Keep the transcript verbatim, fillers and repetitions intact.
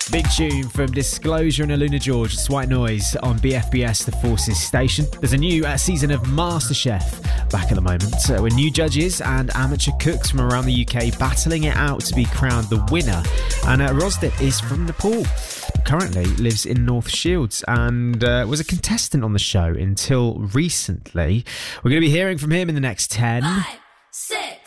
Big tune from Disclosure and Aluna George. It's White Noise on B F B S, the Forces station. There's a new uh, season of MasterChef back at the moment, uh, with new judges and amateur cooks from around the U K battling it out to be crowned the winner. And uh, Rosdip is from Nepal. Currently lives in North Shields and uh, was a contestant on the show until recently. We're going to be hearing from him in the next ten. Five, six.